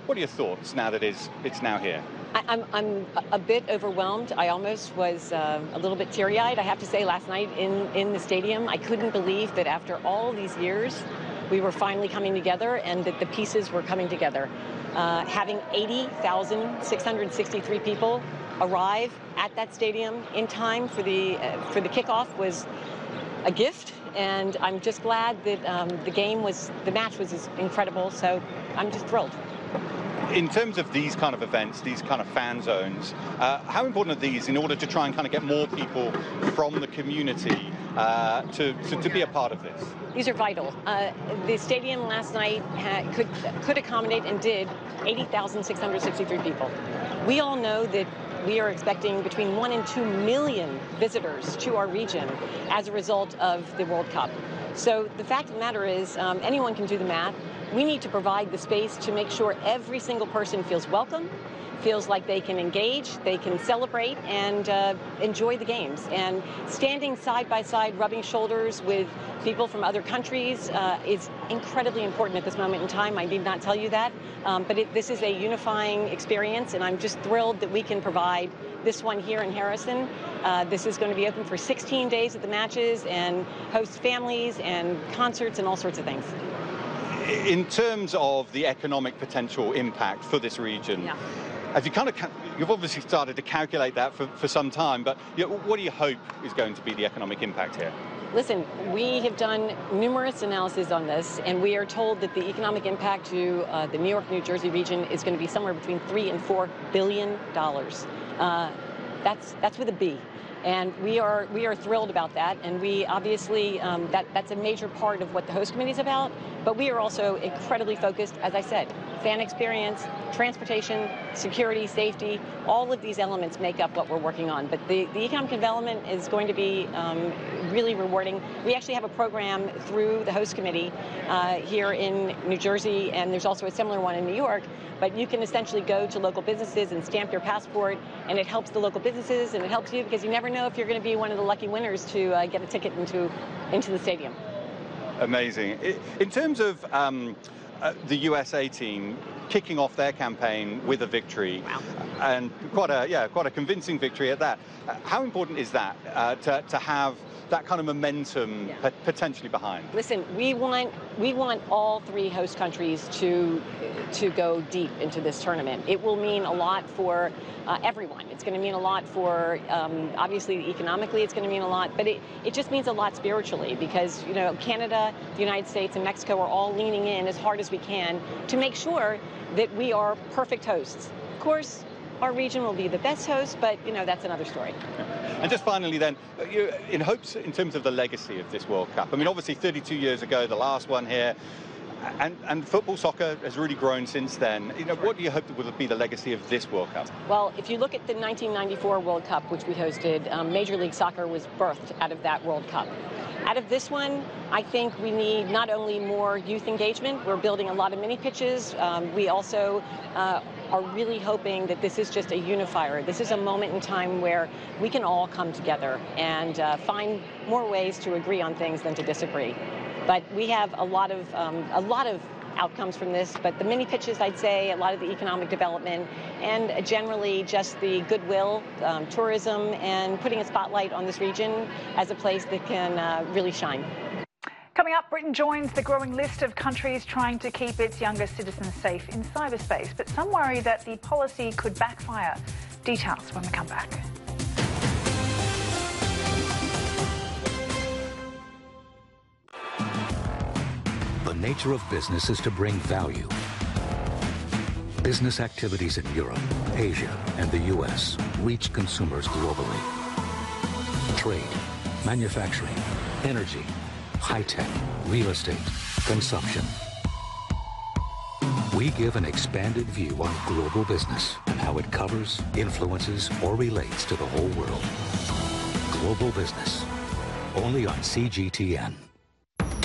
What are your thoughts now that it's now here? I'm a bit overwhelmed. I almost was a little bit teary-eyed, I have to say, last night in the stadium. I couldn't believe that after all these years, we were finally coming together and that the pieces were coming together. Having 80,663 people arrive at that stadium in time for the kickoff was a gift, and I'm just glad that the match was incredible. So I'm just thrilled. In terms of these kind of events, these kind of fan zones, how important are these in order to try and kind of get more people from the community to be a part of this? These are vital. The stadium last night could accommodate and did 80,663 people. We all know that we are expecting between 1 and 2 million visitors to our region as a result of the World Cup. So the fact of the matter is, anyone can do the math. We need to provide the space to make sure every single person feels welcome, feels like they can engage, they can celebrate, and enjoy the games. And standing side by side, rubbing shoulders with people from other countries is incredibly important at this moment in time. I need not tell you that. But this is a unifying experience, and I'm just thrilled that we can provide this one here in Harrison. This is going to be open for 16 days at the matches and host families and concerts and all sorts of things. In terms of the economic potential impact for this region, yeah. You've obviously started to calculate that for some time, but what do you hope is going to be the economic impact here? Listen, we have done numerous analyses on this, and we are told that the economic impact to the New York, New Jersey region is going to be somewhere between $3 and $4 billion. That's with a B. And we are thrilled about that, and we obviously, that's a major part of what the host committee is about, but we are also incredibly focused, as I said, fan experience, transportation, security, safety, all of these elements make up what we're working on. But the economic development is going to be really rewarding. We actually have a program through the host committee here in New Jersey, and there's also a similar one in New York, but you can essentially go to local businesses and stamp your passport, and it helps the local businesses, and it helps you because you never know if you're going to be one of the lucky winners to get a ticket into the stadium. Amazing. In terms of the USA team kicking off their campaign with a victory, wow. And quite a convincing victory at that. How important is that to have that kind of momentum potentially behind? Listen, we want all three host countries to go deep into this tournament. It will mean a lot for everyone. It's going to mean a lot for, obviously, economically, it's going to mean a lot, but it just means a lot spiritually because, Canada, the United States, and Mexico are all leaning in as hard as we can to make sure that we are perfect hosts. Of course, our region will be the best host, but, that's another story. And just finally then, in hopes in terms of the legacy of this World Cup, I mean, obviously 32 years ago, the last one here, and football, soccer has really grown since then. What do you hope will be the legacy of this World Cup? Well, if you look at the 1994 World Cup, which we hosted, Major League Soccer was birthed out of that World Cup. Out of this one, I think we need not only more youth engagement, we're building a lot of mini pitches. We also are really hoping that this is just a unifier. This is a moment in time where we can all come together and find more ways to agree on things than to disagree. But we have a lot of outcomes from this, but the mini pitches, I'd say, a lot of the economic development, and generally just the goodwill, tourism, and putting a spotlight on this region as a place that can really shine. Coming up, Britain joins the growing list of countries trying to keep its younger citizens safe in cyberspace, but some worry that the policy could backfire. Details when we come back. The nature of business is to bring value. Business activities in Europe, Asia, and the U.S. reach consumers globally. Trade, manufacturing, energy, high-tech, real estate, consumption. We give an expanded view on global business and how it covers, influences, or relates to the whole world. Global business, only on CGTN.